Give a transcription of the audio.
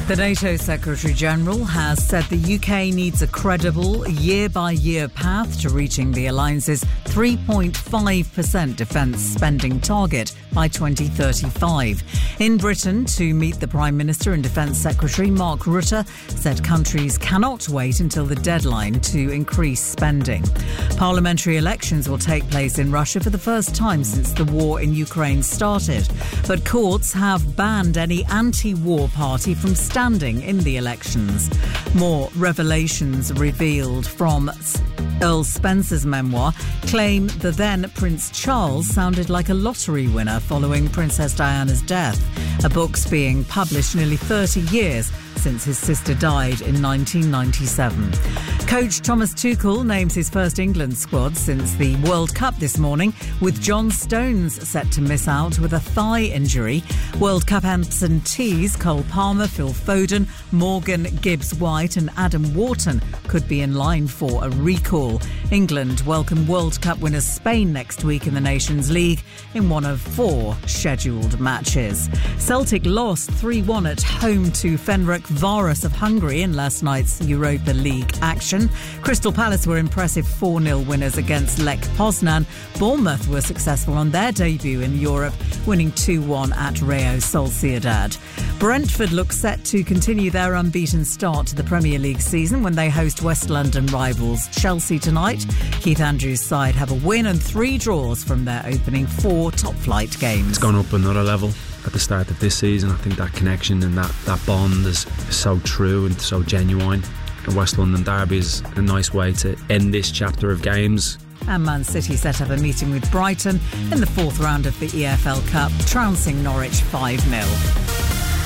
The NATO Secretary-General has said the UK needs a credible year-by-year path to reaching the alliance's 3.5% defence spending target by 2035. In Britain, to meet the Prime Minister and Defence Secretary, Mark Rutte said countries cannot wait until the deadline to increase spending. Parliamentary elections will take place in Russia for the first time since the war in Ukraine started. But courts have banned any anti-war party from standing in the elections. More revelations revealed from Earl Spencer's memoir claim the then Prince Charles sounded like a lottery winner following Princess Diana's death. A book's being published nearly 30 years since his sister died in 1997. Coach Thomas Tuchel names his first England squad since the World Cup this morning, with John Stones set to miss out with a thigh injury. World Cup absentees Cole Palmer, Phil Foden, Morgan Gibbs-White and Adam Wharton could be in line for a recall. England welcome World Cup winners Spain next week in the Nations League in one of 4 scheduled matches. Celtic lost 3-1 at home to Ferencváros of Hungary in last night's Europa League action. Crystal Palace were impressive 4-0 winners against Lech Poznan. Bournemouth were successful on their debut in Europe, winning 2-1 at Real Sociedad. Brentford look set to continue their unbeaten start to the Premier League season when they host West London rivals Chelsea tonight. Keith Andrews' side have a win and 3 draws from their opening 4 top-flight games. It's gone up another level at the start of this season. I think that connection and that bond is so true and so genuine. The West London derby is a nice way to end this chapter of games. And Man City set up a meeting with Brighton in the 4th round of the EFL Cup, trouncing Norwich 5-0.